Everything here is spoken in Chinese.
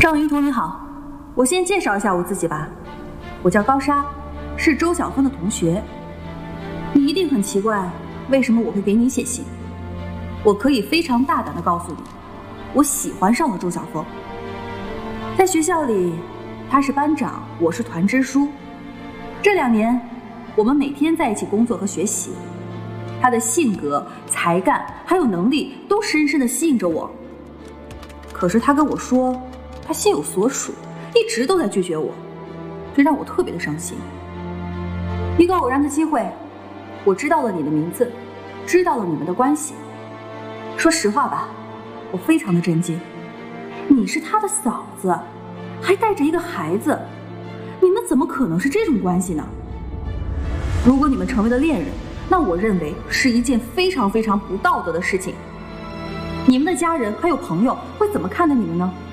赵云彤你好，我先介绍一下我自己吧，我叫高莎，是周晓峰的同学。你一定很奇怪，为什么我会给你写信？我可以非常大胆地告诉你，我喜欢上了周晓峰。在学校里，他是班长，我是团支书。这2年，我们每天在一起工作和学习。他的性格、才干还有能力都深深地吸引着我。可是他跟我说，他心有所属，一直都在拒绝我，这让我特别的伤心。一个偶然的机会，我知道了你的名字，知道了你们的关系。说实话吧，我非常的震惊。你是他的嫂子，还带着一个孩子，你们怎么可能是这种关系呢？如果你们成为了恋人，那我认为是一件非常非常不道德的事情。你们的家人还有朋友会怎么看待你们呢？